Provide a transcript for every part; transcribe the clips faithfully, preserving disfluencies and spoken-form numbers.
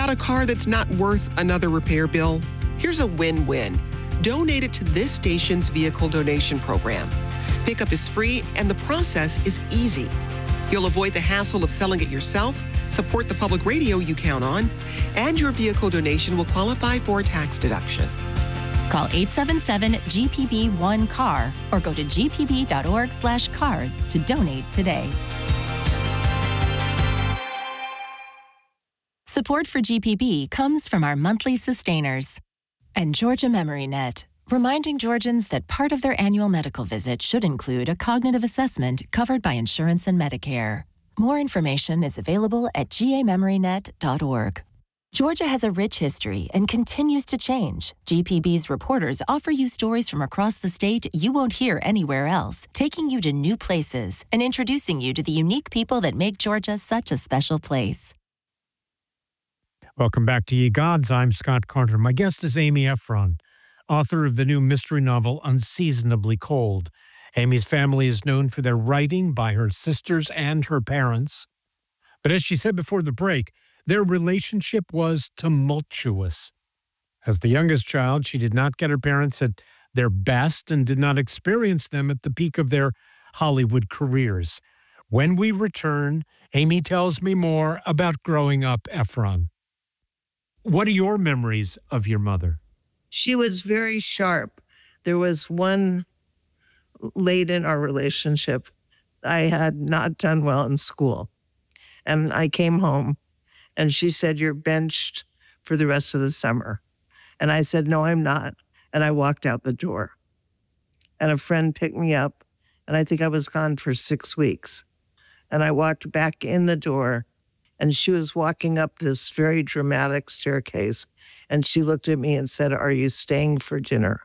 Got a car that's not worth another repair bill? Here's a win-win. Donate it to this station's vehicle donation program. Pickup is free and the process is easy. You'll avoid the hassle of selling it yourself, support the public radio you count on, and your vehicle donation will qualify for a tax deduction. Call eight seven seven G P B one C A R or go to g p b dot org slash cars to donate today. Support for G P B comes from our monthly sustainers and Georgia MemoryNet, reminding Georgians that part of their annual medical visit should include a cognitive assessment covered by insurance and Medicare. More information is available at g a memory net dot org. Georgia has a rich history and continues to change. G P B's reporters offer you stories from across the state you won't hear anywhere else, taking you to new places and introducing you to the unique people that make Georgia such a special place. Welcome back to Ye Gods. I'm Scott Carter. My guest is Amy Heffron, author of the new mystery novel Unseasonably Cold. Amy's family is known for their writing by her sisters and her parents. But as she said before the break, their relationship was tumultuous. As the youngest child, she did not get her parents at their best and did not experience them at the peak of their Hollywood careers. When we return, Amy tells me more about growing up Heffron. What are your memories of your mother? She was very sharp. There was one late in our relationship, I had not done well in school. And I came home and she said, "You're benched for the rest of the summer." And I said, "No, I'm not." And I walked out the door. And a friend picked me up, and I think I was gone for six weeks. And I walked back in the door, and she was walking up this very dramatic staircase. And she looked at me and said, "Are you staying for dinner?"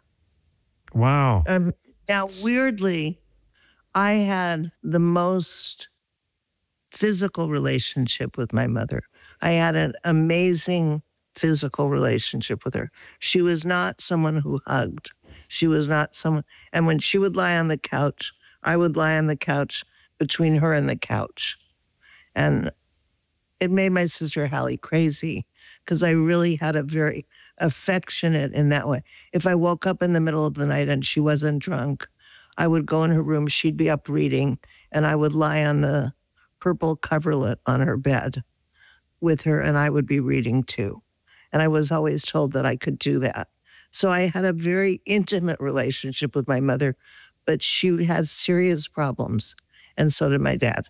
Wow. Um, now, weirdly, I had the most physical relationship with my mother. I had an amazing physical relationship with her. She was not someone who hugged. She was not someone, and when she would lie on the couch, I would lie on the couch between her and the couch. And it made my sister Hallie crazy because I really had a very affectionate in that way. If I woke up in the middle of the night and she wasn't drunk, I would go in her room, she'd be up reading, and I would lie on the purple coverlet on her bed with her, and I would be reading too. And I was always told that I could do that. So I had a very intimate relationship with my mother, but she had serious problems, and so did my dad.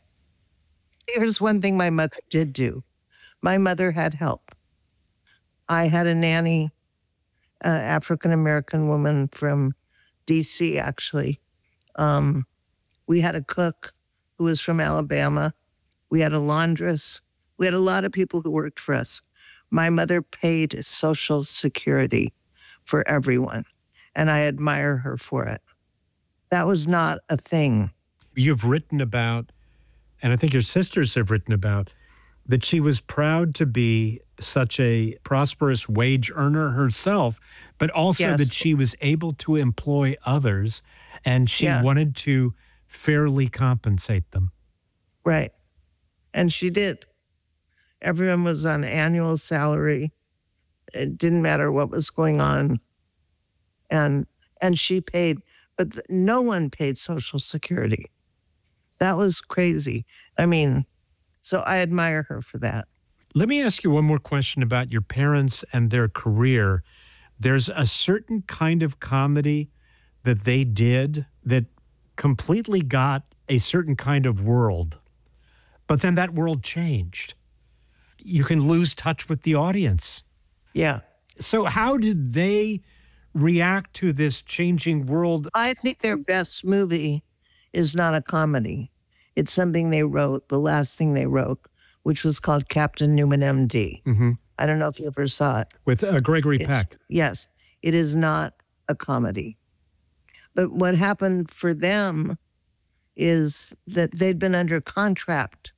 Here's one thing my mother did do. My mother had help. I had a nanny, uh, African-American woman from D C, actually. Um, we had a cook who was from Alabama. We had a laundress. We had a lot of people who worked for us. My mother paid Social Security for everyone, and I admire her for it. That was not a thing. You've written about, and I think your sisters have written about, that she was proud to be such a prosperous wage earner herself, but also Yes. that she was able to employ others, and she Yeah. wanted to fairly compensate them. Right. And she did. Everyone was on annual salary. It didn't matter what was going on. And and she paid, but th- no one paid Social Security. That was crazy. I mean, so I admire her for that. Let me ask you one more question about your parents and their career. There's a certain kind of comedy that they did that completely got a certain kind of world, but then that world changed. You can lose touch with the audience. Yeah. So how did they react to this changing world? I think their best movie is not a comedy. It's something they wrote, the last thing they wrote, which was called Captain Newman, M D. Mm-hmm. I don't know if you ever saw it. With uh, Gregory It's- Peck. Yes, it is not a comedy. But what happened for them is that they'd been under contract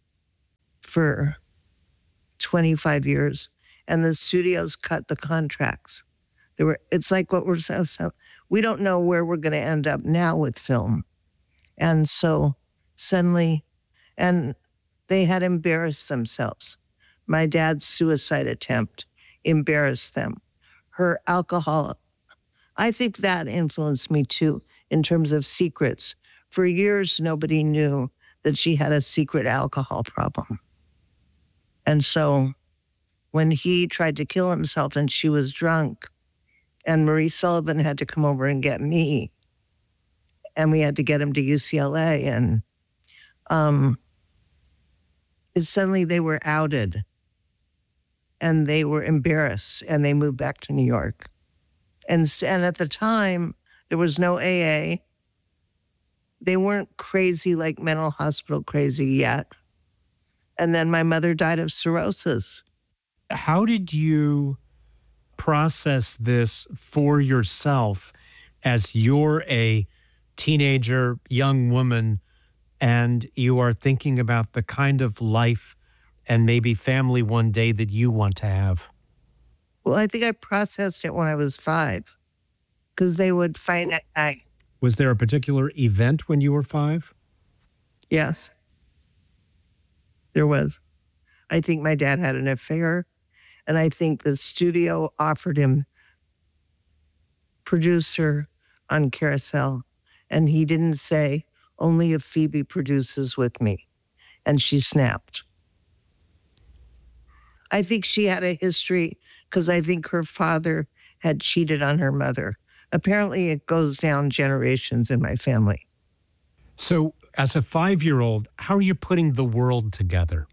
for twenty-five years, and the studios cut the contracts. They were. It's like what we're saying. So we don't know where we're going to end up now with film. And so suddenly, and they had embarrassed themselves My dad's suicide attempt embarrassed them. Her alcohol, I think that influenced me too in terms of secrets. For years, nobody knew that she had a secret alcohol problem. And so when he tried to kill himself and she was drunk, and Marie Sullivan had to come over and get me, and we had to get him to U C L A, and um, it, suddenly they were outed, and they were embarrassed, and they moved back to New York. And, and at the time, there was no A A. They weren't crazy like mental hospital crazy yet. And then my mother died of cirrhosis. How did you process this for yourself as you're a teenager, young woman, and you are thinking about the kind of life and maybe family one day that you want to have? Well, I think I processed it when I was five, because they would find at night. Was there a particular event when you were five? Yes, there was. I think my dad had an affair, and I think the studio offered him producer on Carousel, and he didn't say, only if Phoebe produces with me. And she snapped. I think she had a history because I think her father had cheated on her mother. Apparently, it goes down generations in my family. So as a five-year-old, how are you putting the world together?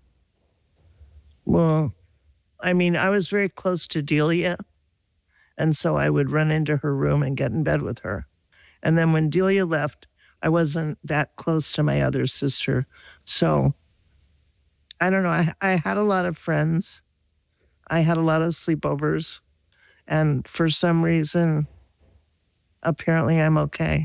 Well, I mean, I was very close to Delia, and so I would run into her room and get in bed with her. And then when Delia left, I wasn't that close to my other sister. So I don't know. I, I had a lot of friends. I had a lot of sleepovers. And for some reason, apparently I'm okay.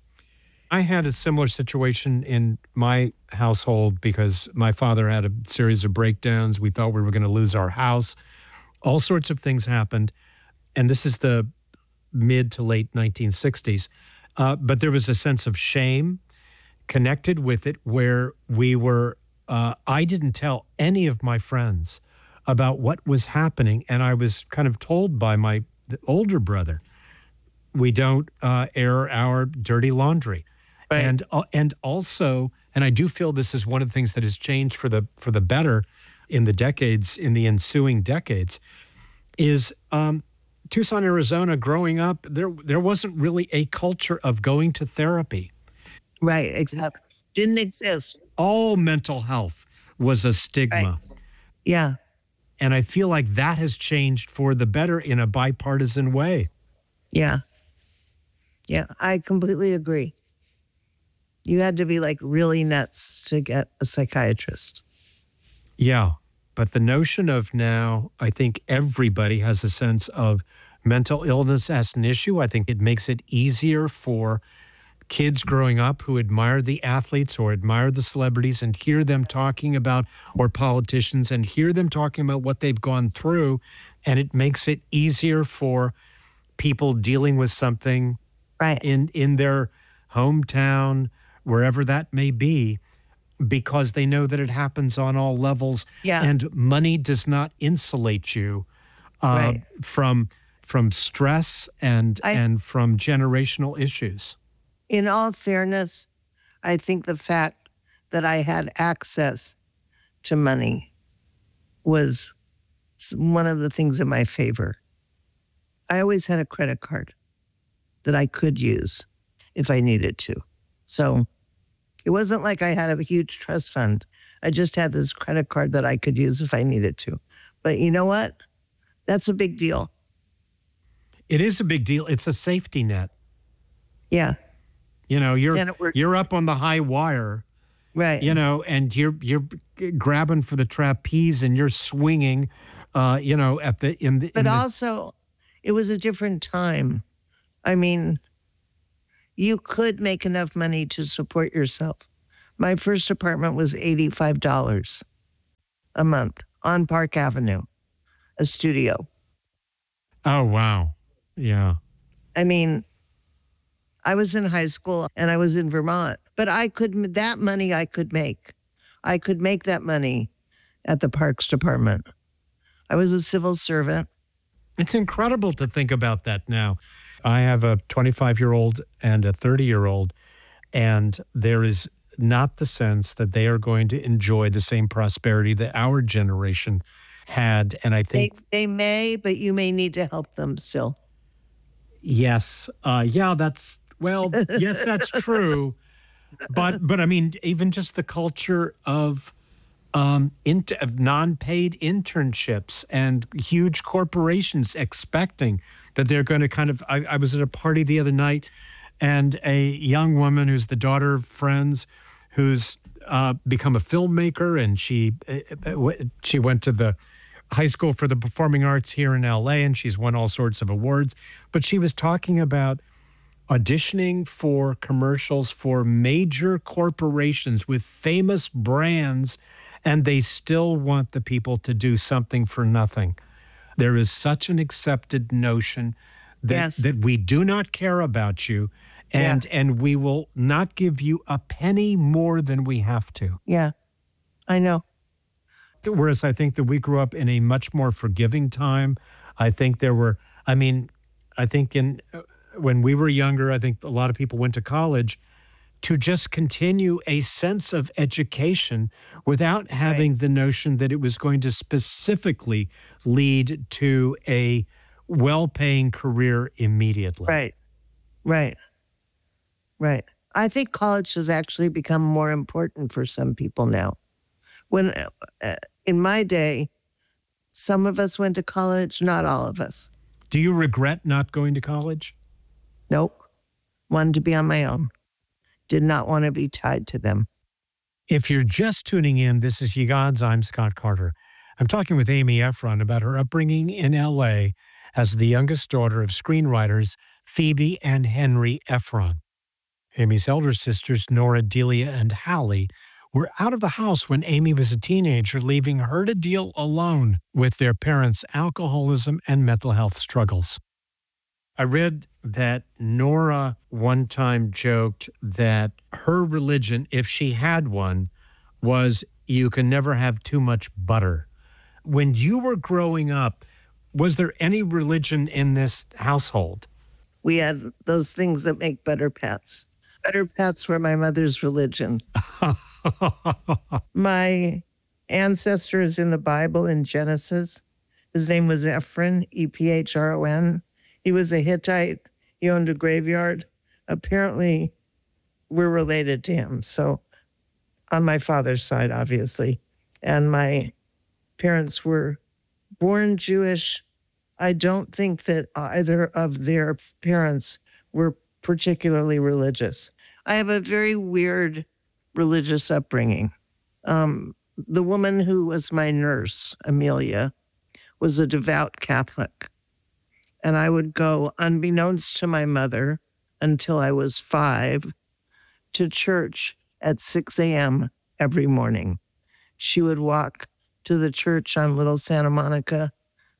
I had a similar situation in my household because my father had a series of breakdowns. We thought we were going to lose our house. All sorts of things happened. And this is the mid to late nineteen sixties. Uh, but there was a sense of shame connected with it where we were, uh, I didn't tell any of my friends about what was happening. And I was kind of told by my older brother, we don't uh, air our dirty laundry. Right. And uh, and also, and I do feel this is one of the things that has changed for the for the better in the decades, in the ensuing decades, is um, Tucson, Arizona. Growing up, there there wasn't really a culture of going to therapy. Right, exactly. Didn't exist. All mental health was a stigma. Right. Yeah. And I feel like that has changed for the better in a bipartisan way. Yeah. Yeah, I completely agree. You had to be like really nuts to get a psychiatrist. Yeah. But the notion of now, I think everybody has a sense of mental illness as an issue. I think it makes it easier for kids growing up who admire the athletes or admire the celebrities and hear them talking about, or politicians, and hear them talking about what they've gone through. And it makes it easier for people dealing with something right. in, in their hometown, wherever that may be, because they know that it happens on all levels. Yeah. And money does not insulate you uh, right. from from stress and I, and from generational issues. In all fairness, I think the fact that I had access to money was one of the things in my favor. I always had a credit card that I could use if I needed to. So it wasn't like I had a huge trust fund. I just had this credit card that I could use if I needed to. But you know what? That's a big deal. It is a big deal. It's a safety net. Yeah. You know, you're you're up on the high wire. Right. You know, and you're you're grabbing for the trapeze and you're swinging uh, you know, at the in the But in also the, it was a different time. I mean, you could make enough money to support yourself. My first apartment was eighty-five dollars a month on Park Avenue, a studio. Oh, wow. Yeah. I mean, I was in high school and I was in Vermont, but I could, that money I could make. I could make that money at the Parks Department. I was a civil servant. It's incredible to think about that now. I have a twenty-five-year-old and a thirty-year-old, and there is not the sense that they are going to enjoy the same prosperity that our generation had. And I think they, they may, but you may need to help them still. Yes. Uh, yeah, that's, well, yes, that's true. But, but I mean, even just the culture of, um, int- of non-paid internships and huge corporations expecting that they're going to kind of, I, I was at a party the other night, and a young woman who's the daughter of friends who's uh, become a filmmaker, and she uh, she went to the high school for the performing arts here in L A, and she's won all sorts of awards. But she was talking about auditioning for commercials for major corporations with famous brands, and they still want the people to do something for nothing. There is such an accepted notion that, yes. that we do not care about you, and yeah. and we will not give you a penny more than we have to. Yeah, I know. Whereas I think that we grew up in a much more forgiving time. I think there were, I mean, I think in when we were younger, I think a lot of people went to college to just continue a sense of education without having right. the notion that it was going to specifically lead to a well-paying career immediately. Right, right, right. I think college has actually become more important for some people now. When uh, in my day, some of us went to college, not all of us. Do you regret not going to college? Nope. Wanted to be on my own. Did not want to be tied to them. If you're just tuning in, this is Ye Gods. I'm Scott Carter. I'm talking with Amy Ephron about her upbringing in L A as the youngest daughter of screenwriters Phoebe and Henry Ephron. Amy's elder sisters, Nora, Delia, and Hallie, were out of the house when Amy was a teenager, leaving her to deal alone with their parents' alcoholism and mental health struggles. I read that Nora one time joked that her religion, if she had one, was you can never have too much butter. When you were growing up, was there any religion in this household? We had those things that make butter pats. Butter pats were my mother's religion. My ancestor is in the Bible in Genesis. His name was Ephron, E P H R O N. He was a Hittite. He owned a graveyard. Apparently, we're related to him. So on my father's side, obviously. And my parents were born Jewish. I don't think that either of their parents were particularly religious. I have a very weird religious upbringing. Um, the woman who was my nurse, Amelia, was a devout Catholic. And I would go, unbeknownst to my mother, until I was five, to church at six a.m. every morning. She would walk to the church on Little Santa Monica,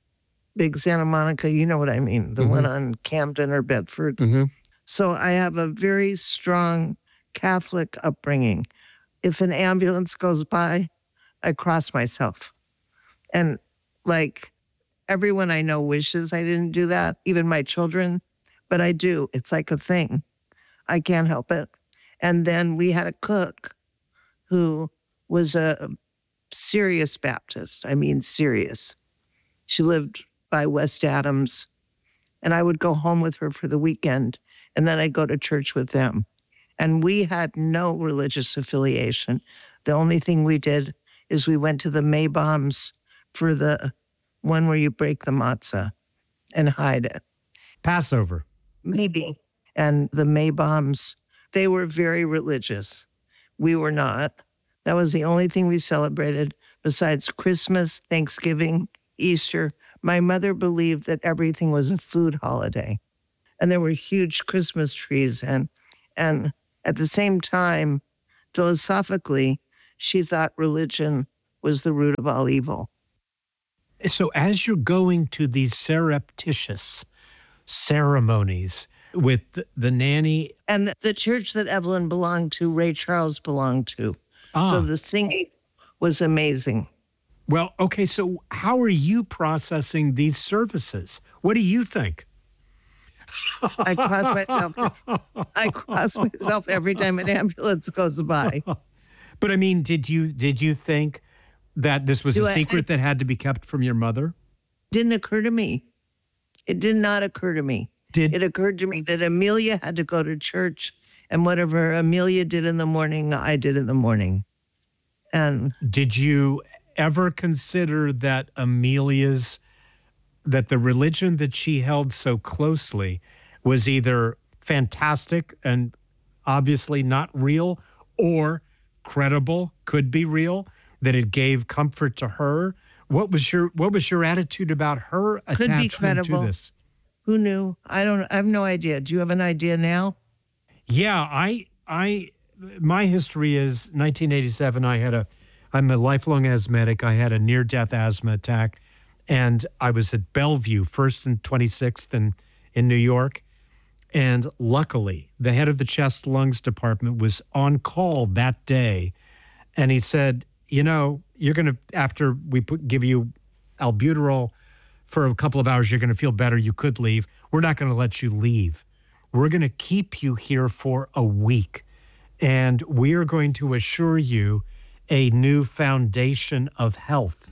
Big Santa Monica, you know what I mean, the mm-hmm. one on Camden or Bedford. Mm-hmm. So I have a very strong Catholic upbringing. If an ambulance goes by, I cross myself. And like everyone I know wishes I didn't do that, even my children, but I do. It's like a thing. I can't help it. And then we had a cook who was a serious Baptist. I mean, serious. She lived by West Adams, and I would go home with her for the weekend, and then I'd go to church with them. And we had no religious affiliation. The only thing we did is we went to the Maybombs for the one where you break the matzah and hide it. Passover. Maybe. And the Maybombs, they were very religious. We were not. That was the only thing we celebrated besides Christmas, Thanksgiving, Easter. My mother believed that everything was a food holiday. And there were huge Christmas trees. And, and at the same time, philosophically, she thought religion was the root of all evil. So as you're going to these surreptitious ceremonies with the, the nanny... And the church that Evelyn belonged to, Ray Charles belonged to. Ah. So the singing was amazing. Well, okay, so how are you processing these services? What do you think? I cross myself. I cross myself every time an ambulance goes by. But I mean, did you did you think that this was Do a I- secret that had to be kept from your mother? Didn't occur to me. It did not occur to me. Did It occurred to me that Amelia had to go to church, and whatever Amelia did in the morning, I did in the morning. And did you ever consider that Amelia's that the religion that she held so closely was either fantastic and obviously not real, or credible, could be real, that it gave comfort to her? What was your what was your attitude about her Could be attachment to credible. this? who knew? I don't. I have no idea. Do you have an idea now? Yeah, I I my history is nineteen eighty-seven. I had a I'm a lifelong asthmatic. I had a near-death asthma attack, and I was at Bellevue, First and twenty-sixth in in New York. And luckily, the head of the chest lungs department was on call that day, and he said, "You know, you're going to after we put, give you albuterol for a couple of hours, you're going to feel better. You could leave. We're not going to let you leave. We're going to keep you here for a week, and we are going to assure you a new foundation of health."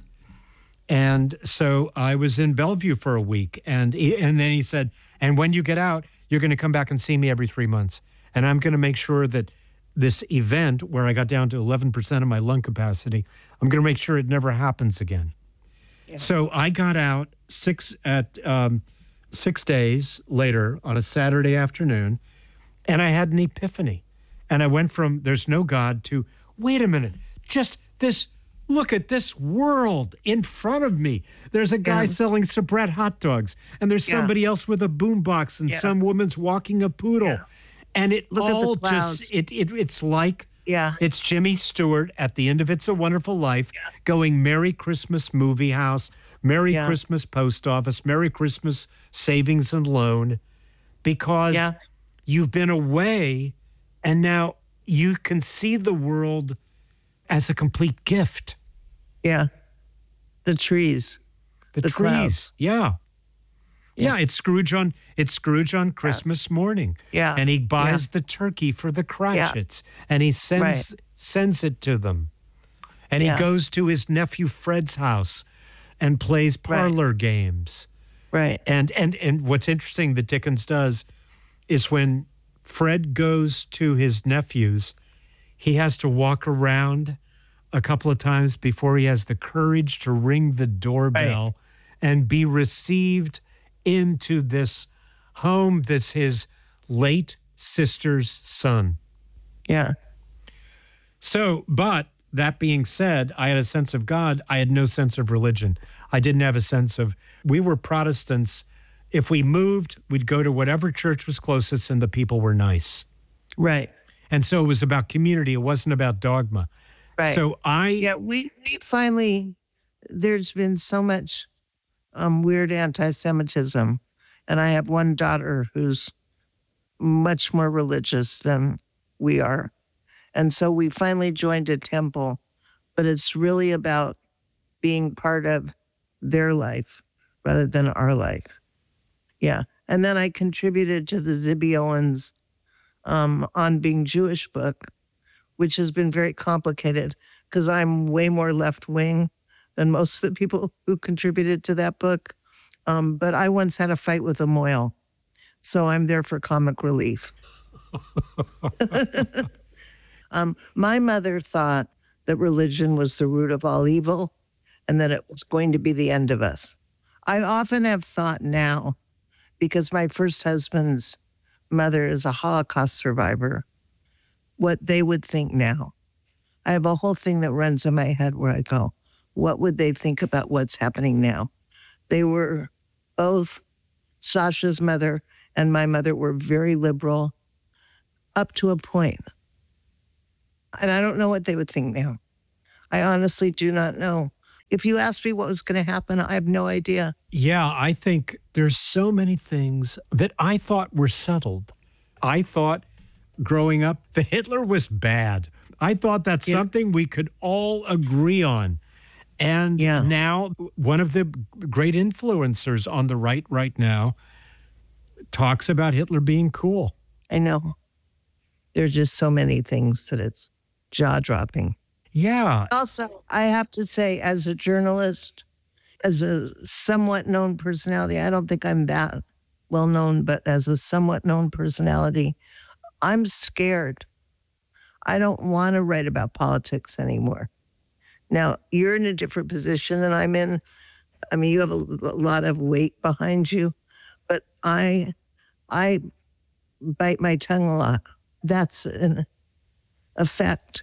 And so I was in Bellevue for a week, and and then he said, "And when you get out, you're going to come back and see me every three months. And I'm going to make sure that this event where I got down to eleven percent of my lung capacity, I'm going to make sure it never happens again." Yeah. So I got out six at um, six days later on a Saturday afternoon, and I had an epiphany. And I went from there's no God to, wait a minute, just this, look at this world in front of me. There's a guy Yeah. selling Sabrett hot dogs, and there's Yeah. somebody else with a boombox, and Yeah. some woman's walking a poodle. Yeah. And it Look at the all clouds. just, it, it it's like, Yeah. it's Jimmy Stewart at the end of It's a Wonderful Life going, "Merry Christmas Movie House, Merry Yeah. Christmas Post Office, Merry Christmas Savings and Loan," because Yeah. you've been away and now you can see the world as a complete gift. Yeah. The trees. The, The trees. clouds. Yeah. yeah. Yeah. it's Scrooge on it's Scrooge on Christmas morning. Yeah. And he buys Yeah. the turkey for the Cratchits and he sends sends it to them. And he Yeah. goes to his nephew Fred's house and plays parlor games. Right. And and and what's interesting that Dickens does is when Fred goes to his nephew's, he has to walk around a couple of times before he has the courage to ring the doorbell and be received into this home that's his late sister's son. Yeah. So, but that being said, I had a sense of God. I had no sense of religion. I didn't have a sense of, we were Protestants. If we moved, we'd go to whatever church was closest and the people were nice. Right. And so it was about community. It wasn't about dogma. Right. So I, Yeah, we, we finally, there's been so much um, weird anti-Semitism. And I have one daughter who's much more religious than we are. And so we finally joined a temple, but it's really about being part of their life rather than our life. Yeah. And then I contributed to the Zibby Owens um, On Being Jewish book, which has been very complicated because I'm way more left-wing than most of the people who contributed to that book. Um, but I once had a fight with a mohel, so I'm there for comic relief. um, my mother thought that religion was the root of all evil and that it was going to be the end of us. I often have thought now, because my first husband's mother is a Holocaust survivor, what they would think now. I have a whole thing that runs in my head where I go, what would they think about what's happening now? They were both, Sasha's mother and my mother were very liberal up to a point. And I don't know what they would think now. I honestly do not know. If you asked me what was going to happen, I have no idea. yeah, I think there's so many things that I thought were settled. I thought growing up that Hitler was bad. I thought that's Yeah. something we could all agree on. And Yeah. now one of the great influencers on the right right now talks about Hitler being cool. I know. There's just so many things that it's jaw-dropping. Yeah. Also, I have to say, as a journalist, as a somewhat known personality, I don't think I'm that well known, but as a somewhat known personality, I'm scared. I don't want to write about politics anymore. Now, you're in a different position than I'm in. I mean, you have a, a lot of weight behind you, but I, I bite my tongue a lot. That's an effect.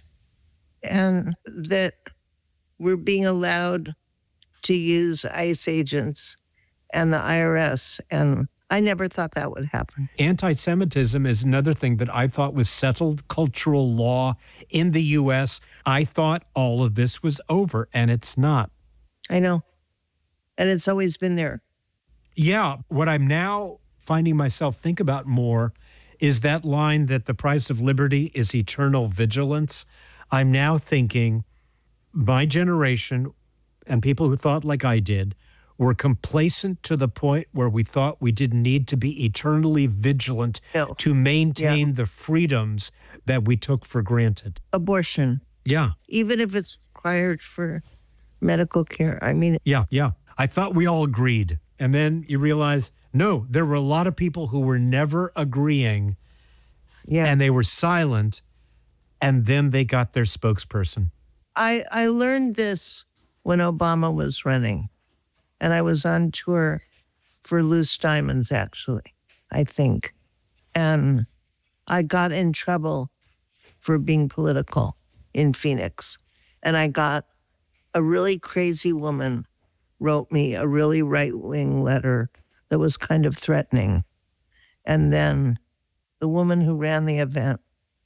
And that we're being allowed to use ICE agents and the I R S. And I never thought that would happen. Anti-Semitism is another thing that I thought was settled cultural law in the U S. I thought all of this was over, and it's not. I know. And it's always been there. Yeah. What I'm now finding myself think about more is that line that the price of liberty is eternal vigilance. I'm now thinking my generation and people who thought like I did were complacent to the point where we thought we didn't need to be eternally vigilant No. to maintain Yeah. the freedoms that we took for granted. Abortion, Yeah, even if it's required for medical care. I mean, yeah, yeah. I thought we all agreed. And then you realize, no, there were a lot of people who were never agreeing yeah. and they were silent, and then they got their spokesperson. I, I learned this when Obama was running, and I was on tour for Loose Diamonds, actually, I think. And I got in trouble for being political in Phoenix. And I got a really crazy woman wrote me a really right-wing letter that was kind of threatening. And then the woman who ran the event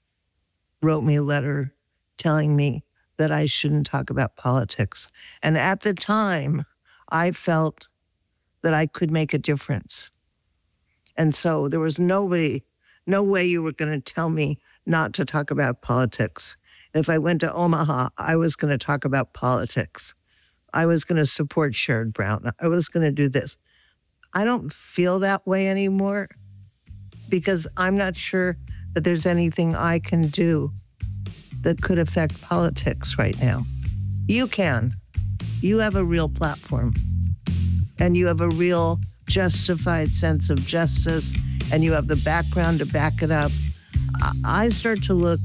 wrote me a letter telling me that I shouldn't talk about politics. And at the time, I felt that I could make a difference. And so there was nobody, no way you were going to tell me not to talk about politics. If I went to Omaha, I was going to talk about politics. I was going to support Sherrod Brown. I was going to do this. I don't feel that way anymore because I'm not sure that there's anything I can do that could affect politics right now. You can. You have a real platform, and you have a real justified sense of justice, and you have the background to back it up. I start to look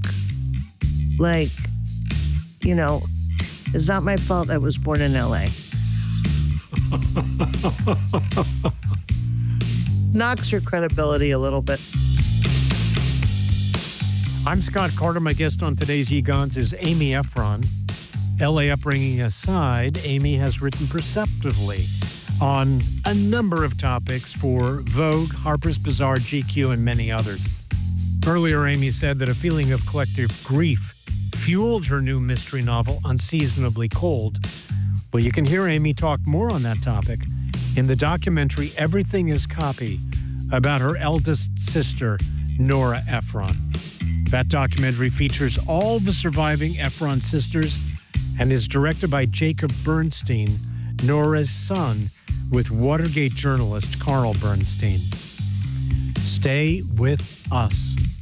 like, you know, it's not my fault I was born in L A. Knocks your credibility a little bit. I'm Scott Carter. My guest on today's Yegons is Amy Efron. L A upbringing aside, Amy has written perceptively on a number of topics for Vogue, Harper's Bazaar, G Q, and many others. Earlier, Amy said that a feeling of collective grief fueled her new mystery novel, Unseasonably Cold. Well, you can hear Amy talk more on that topic in the documentary Everything is Copy about her eldest sister, Nora Ephron. That documentary features all the surviving Ephron sisters and is directed by Jacob Bernstein, Nora's son, with Watergate journalist Carl Bernstein. Stay with us.